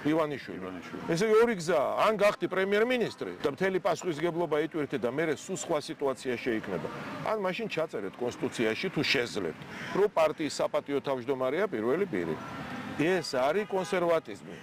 ივანიშვილი. ესე იგი ორი გზაა, ან გახდი პრემიერ-მინისტრი და მთელი პასუხისგებლობა იტვირთე და მე სულ სხვა სიტუაცია შეიქმნება. ან მაშინ ჩაწერეთ კონსტიტუციაში თუ შეძლებთ, რომ პარტიის საპატიო თავმჯდომარეა პირველი პირი. ეს არის კონსერვატიზმი.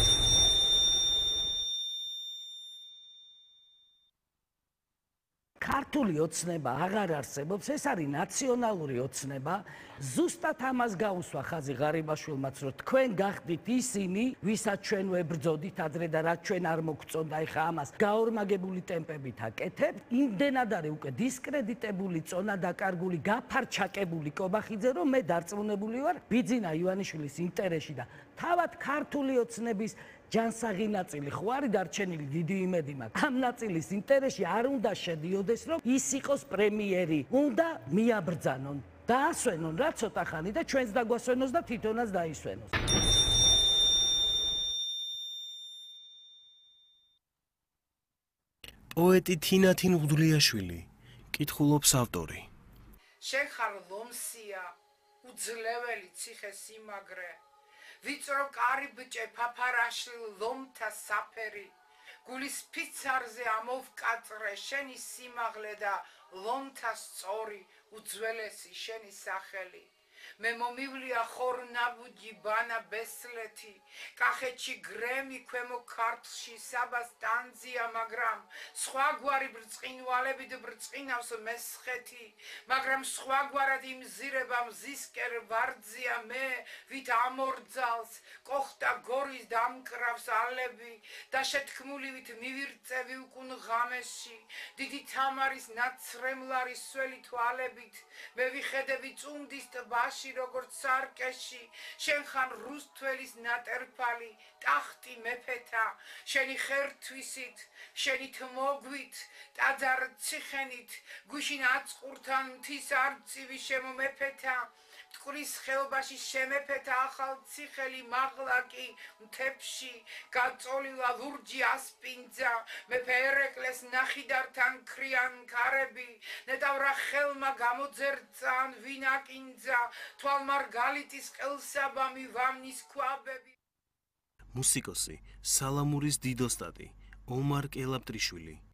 ქართული ოცნება აღარ არსებობს, ეს არის ნაციონალური ოცნება. ზუსტად ამას გაუსვა ხაზი ღარიბაშვილმაც, რომ თქვენ გახდით ისინი, ვისაც ჩვენ ვებრძოდით ადრე და რაც ჩვენ არ მოგწონდა, ეხა ამას გაორმაგებული ტემპებით აკეთებთ. იმდენად არის უკვე დისკრედიტებული, წონა დაკარგული, გაფარჩაკებული კობახიძე, რომ მე დარწმუნებული ვარ, ბიძინა ივანიშვილის ინტერესში და თავად ქართული ოცნების ჯანსაღი ნაწილი ხო არის დარჩენილი, დიდი იმედი მაქვს. ამ ნაწილის ინტერესში არ უნდა შედიოდეს, რომ ის იყოს პრემიერი. უნდა მიაბრძანონ, დაასვენონ რა ცოტა ხანი და ჩვენს დაგვასვენოს და თვითონაც დაისვენოს. პოეტი თინათინ უგდლიაშვილი, კითხულობს ავტორი. შენ ხარ ლომსია, უძლეველი ციხე-სიმაგრე. ვიწრო კარი ბჭე ფაფარაშლილ ლომთა საფერი, გულის ფიცარზე ამოვკაწრე შენი სიმაღლე და ლომთა სწორი უძველესი შენი სახელი. მე მომივლია ხორნაბუჯი ბანა ბესლეთი, კახეთში გრემი ქვემო ქართლში საბას ტანძია, მაგრამ სხვაგვარი ბრწყინვალებით ბრწყინავს მესხეთი, მაგრამ სხვაგვარად იმზირება მზისკერ ვარძია მე, ვით ამორძალს კოხტა გორის დამკრავს ალები და შეთქმულივით მივირწევი უკუნ ღამეში, დიდი თამარის ნაცრემლარი სველი თვალებით, მე ვიხედები წუნდის ტბაში როგორც სარკეში, შენ ხან რუსთველის ნატერფალი, ტახტი მეფეთა, შენი ხერთვისით, შენი თმოგვით, ტაძარ ციხენით, გუშინ აწყურთან მთის არწივი შემომეფეთა, მტკვრის ხეობაში შემეფეთა ახალ ციხელი მაღლაკი მთებში, გაწოლილა ლურჯი ასპინძა, მეფე ერეკლეს ნახიდართან ქრიან ქარები, ნეტავრა ხელმა გამოძერწან ვინაკინძა, თვალ მარგალიტის ყელსაბამი ვამნის ქვაბები. მუსიკოსი, სალამურის დიდოსტატი, ომარ კელაპტრიშვილი.